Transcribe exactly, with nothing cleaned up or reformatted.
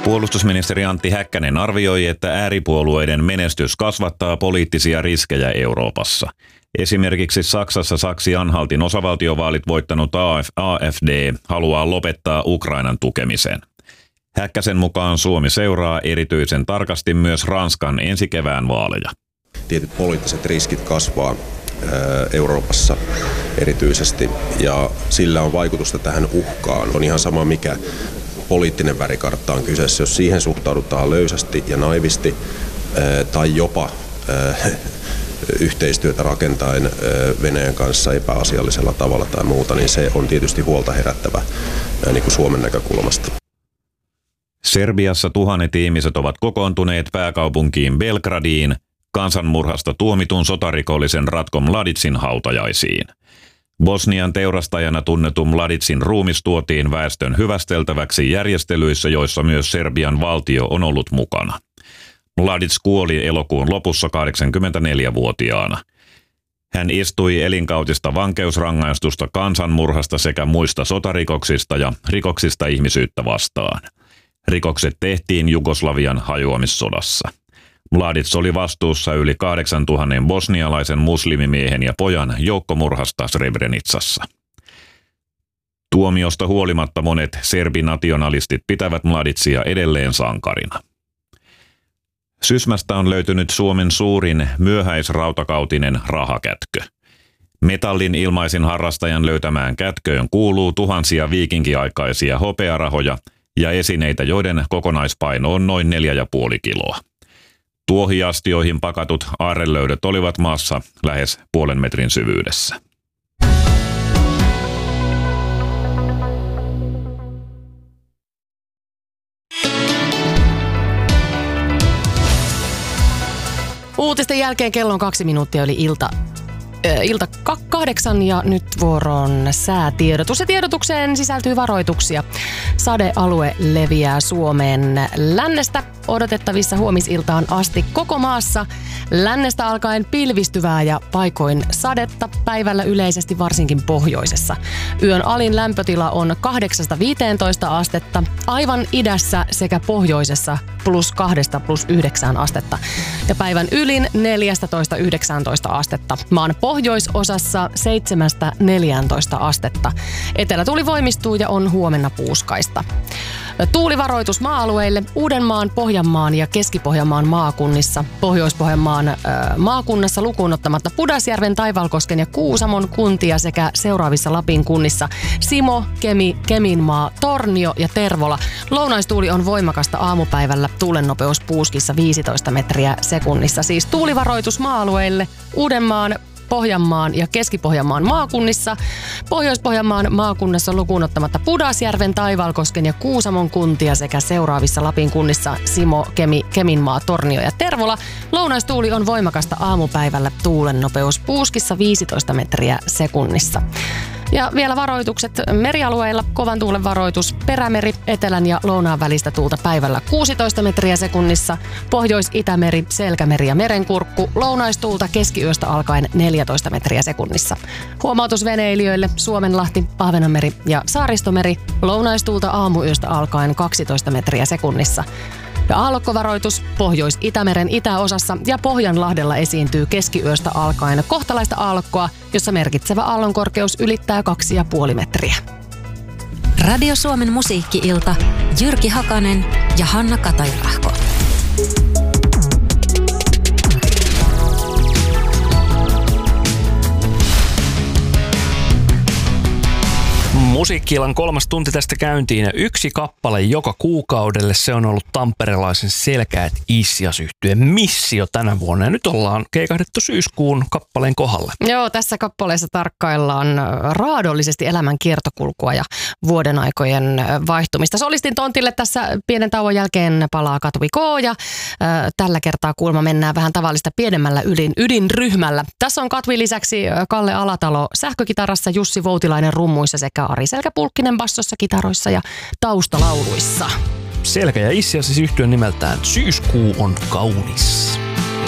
Puolustusministeri Antti Häkkänen arvioi, että ääripuolueiden menestys kasvattaa poliittisia riskejä Euroopassa. Esimerkiksi Saksassa Saksi-Anhaltin osavaltiovaalit voittanut A F D haluaa lopettaa Ukrainan tukemisen. Häkkäsen mukaan Suomi seuraa erityisen tarkasti myös Ranskan ensi kevään vaaleja. Tietyt poliittiset riskit kasvaa Euroopassa erityisesti ja sillä on vaikutusta tähän uhkaan. On ihan sama mikä poliittinen värikartta on kyseessä, jos siihen suhtaudutaan löysästi ja naivisti tai jopa yhteistyötä rakentaen Venäjän kanssa epäasiallisella tavalla tai muuta, niin se on tietysti huolta herättävä niin kuin Suomen näkökulmasta. Serbiassa tuhannet ihmiset ovat kokoontuneet pääkaupunkiin Belgradiin kansanmurhasta tuomitun sotarikollisen Ratko Mladicin hautajaisiin. Bosnian teurastajana tunnetun Mladicin ruumis tuotiin väestön hyvästeltäväksi järjestelyissä, joissa myös Serbian valtio on ollut mukana. Mladic kuoli elokuun lopussa kahdeksankymmentäneljävuotiaana. Hän istui elinkautista vankeusrangaistusta kansanmurhasta sekä muista sotarikoksista ja rikoksista ihmisyyttä vastaan. Rikokset tehtiin Jugoslavian hajoamissodassa. Mladic oli vastuussa yli kahdeksantuhatta bosnialaisen muslimimiehen ja pojan joukkomurhasta Srebrenicassa. Tuomiosta huolimatta monet serbinationalistit pitävät Mladicia edelleen sankarina. Sysmästä on löytynyt Suomen suurin myöhäisrautakautinen rahakätkö. Metallin ilmaisin harrastajan löytämään kätköön kuuluu tuhansia viikinkiaikaisia hopearahoja ja esineitä, joiden kokonaispaino on noin neljä ja puoli kiloa. Tuohiastioihin pakatut aarrelöydöt olivat maassa lähes puolen metrin syvyydessä. Uutisten jälkeen kello on kaksi minuuttia yli ilta. Ilta kahdeksan ja nyt vuoron säätiedotus. Ja tiedotukseen sisältyy varoituksia. Sadealue leviää Suomeen lännestä odotettavissa huomisiltaan asti koko maassa. Lännestä alkaen pilvistyvää ja paikoin sadetta, päivällä yleisesti varsinkin pohjoisessa. Yön alin lämpötila on kahdeksasta viiteentoista astetta, aivan idässä sekä pohjoisessa plus kahdesta plus yhdeksään astetta. Ja päivän ylin neljästätoista yhdeksääntoista astetta. Maan pohjoisosassa seitsemästä neljääntoista astetta. Etelätuuli voimistuu ja on huomenna puuskaista. Tuulivaroitus maa-alueille Uudenmaan, Pohjanmaan ja Keski-Pohjanmaan maakunnissa. Pohjois-Pohjanmaan äh, maakunnassa lukuun ottamatta Pudasjärven, Taivalkosken ja Kuusamon kuntia sekä seuraavissa Lapin kunnissa Simo, Kemi, Keminmaa, Tornio ja Tervola. Lounaistuuli on voimakasta aamupäivällä. Tuulen nopeus puuskissa viisitoista metriä sekunnissa. Siis tuulivaroitus maa-alueille Uudenmaan, Pohjanmaan ja Keski-Pohjanmaan maakunnissa. Pohjois-Pohjanmaan maakunnassa lukuun ottamatta Pudasjärven, Taivalkosken ja Kuusamon kuntia sekä seuraavissa Lapin kunnissa Simo, Kemi, Keminmaa, Tornio ja Tervola. Lounaistuuli on voimakasta aamupäivällä. Tuulen nopeus puuskissa viisitoista metriä sekunnissa. Ja vielä varoitukset merialueilla. Kovan tuulen varoitus Perämeri, etelän ja lounaan välistä tuulta päivällä kuusitoista metriä sekunnissa. Pohjois-Itämeri, Selkämeri ja Merenkurkku. Lounaistuulta keskiyöstä alkaen neljätoista metriä sekunnissa. Huomautus veneilijöille Suomenlahti, Ahvenanmeri ja Saaristomeri. Lounaistuulta aamuyöstä alkaen kaksitoista metriä sekunnissa. Ja aallokkovaroitus Pohjois-Itämeren itäosassa ja Pohjanlahdella esiintyy keskiyöstä alkaen kohtalaista aallokkoa, jossa merkitsevä aallonkorkeus ylittää kaksi ja puoli metriä. Radio Suomen musiikki-ilta. Jyrki Hakanen ja Hanna Katajärahko. Musiikki-illan kolmas tunti tästä käyntiin ja yksi kappale joka kuukaudelle. Se on ollut tamperelaisen Selkäät Issias-yhtyeen missio tänä vuonna. Ja nyt ollaan keikahdettu syyskuun kappaleen kohdalle. Joo, tässä kappaleessa tarkkaillaan raadollisesti elämän kiertokulkua ja vuodenaikojen vaihtumista. Solistin tontille tässä pienen tauon jälkeen palaa Katvi K. Ja äh, tällä kertaa kuulma mennään vähän tavallista pienemmällä ydin, ydinryhmällä. Tässä on Katvi lisäksi Kalle Alatalo sähkökitarassa, Jussi Voutilainen rummuissa sekä Ari Selkäpulkkinen bassossa, kitaroissa ja taustalauluissa. Selkä ja Issias siis yhtyön nimeltään Syyskuu on kaunis.